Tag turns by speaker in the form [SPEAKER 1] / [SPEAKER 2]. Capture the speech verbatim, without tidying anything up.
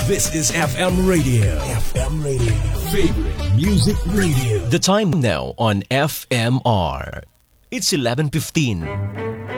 [SPEAKER 1] This is F M Radio. F M Radio. Favorite music radio.
[SPEAKER 2] The time now on F M R. It's eleven fifteen.